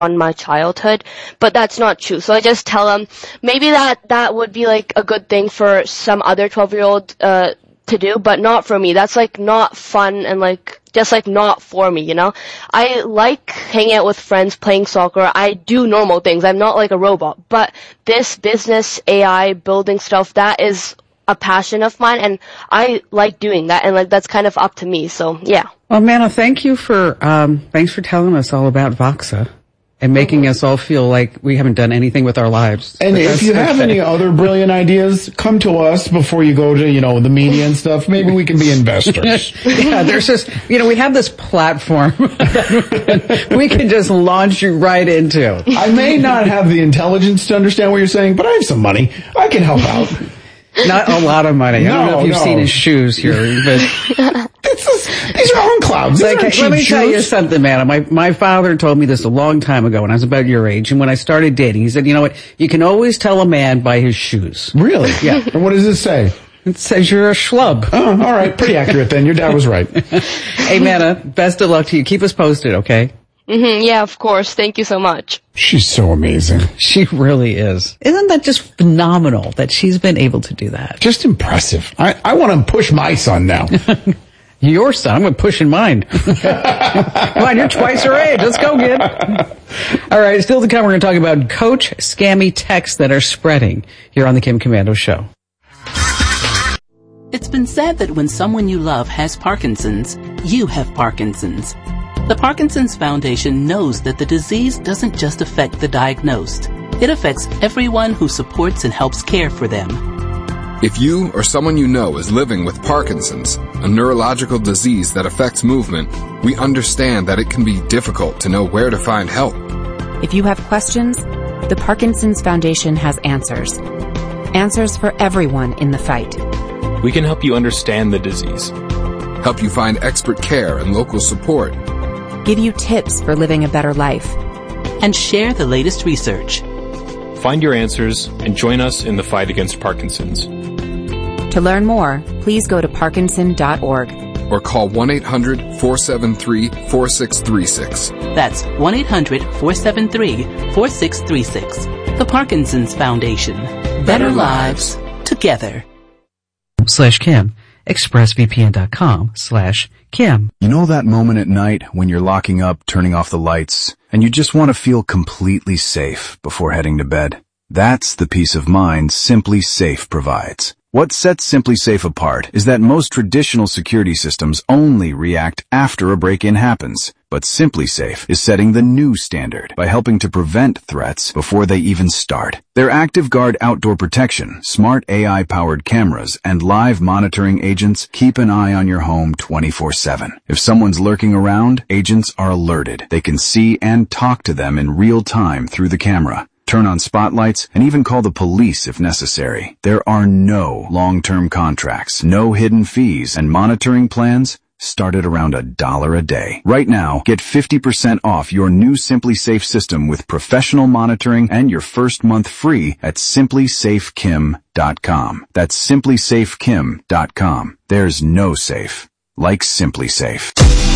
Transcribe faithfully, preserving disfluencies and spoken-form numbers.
on my childhood, but that's not true. So I just tell them maybe that that would be like a good thing for some other twelve year old uh to do, but not for me. That's like not fun and like just like not for me, you know? I like hanging out with friends, playing soccer. I do normal things. I'm not like a robot, but this business, A I, building stuff, that is a passion of mine, and I like doing that, and like that's kind of up to me. So yeah. Well, Mana, thank you for um thanks for telling us all about Voxa and making us all feel like we haven't done anything with our lives. And if you have any other brilliant ideas, come to us before you go to, you know, the media and stuff. Maybe we can be investors. Yeah, there's just, you know, we have this platform that we can just launch you right into. I may not have the intelligence to understand what you're saying, but I have some money. I can help out. Not a lot of money. No, I don't know if you've no. seen his shoes here, but It's just, these are on clouds. These like, aren't cheap let me tell shoes. you something, man. My my father told me this a long time ago when I was about your age, and when I started dating, he said, "You know what? You can always tell a man by his shoes." Really? Yeah. And what does this say? It says you're a schlub. Oh, all right. Pretty accurate then. Your dad was right. Hey, Mana, best of luck to you. Keep us posted, okay? Mm-hmm, yeah, of course. Thank you so much. She's so amazing. She really is. Isn't that just phenomenal that she's been able to do that? Just impressive. I, I want to push my son now. Your son? I'm going to push in mine. Come on, you're twice her age. Let's go, kid. All right, still to come, we're going to talk about coach scammy texts that are spreading here on the Kim Komando Show. It's been said that when someone you love has Parkinson's, you have Parkinson's. The Parkinson's Foundation knows that the disease doesn't just affect the diagnosed. It affects everyone who supports and helps care for them. If you or someone you know is living with Parkinson's, a neurological disease that affects movement, we understand that it can be difficult to know where to find help. If you have questions, the Parkinson's Foundation has answers. Answers for everyone in the fight. We can help you understand the disease, help you find expert care and local support, give you tips for living a better life, and share the latest research. Find your answers and join us in the fight against Parkinson's. To learn more, please go to parkinson dot org. Or call one eight hundred four seven three four six three six. That's one eight hundred four seven three four six three six. The Parkinson's Foundation. Better, Better lives together. Slash Kim. expressvpn.com slash Kim. You know that moment at night when you're locking up, turning off the lights, and you just want to feel completely safe before heading to bed? That's the peace of mind Simply Safe provides. What sets Simply Safe apart is that most traditional security systems only react after a break-in happens. But Simply Safe is setting the new standard by helping to prevent threats before they even start. Their Active Guard outdoor protection, smart A I-powered cameras, and live monitoring agents keep an eye on your home twenty-four seven. If someone's lurking around, agents are alerted. They can see and talk to them in real time through the camera. Turn on spotlights, and even call the police if necessary. There are no long-term contracts, no hidden fees, and monitoring plans start at around a dollar a day. Right now, get fifty percent off your new Simply Safe system with professional monitoring and your first month free at simply safe kim dot com. That's simply safe kim dot com. There's no safe like Simply Safe.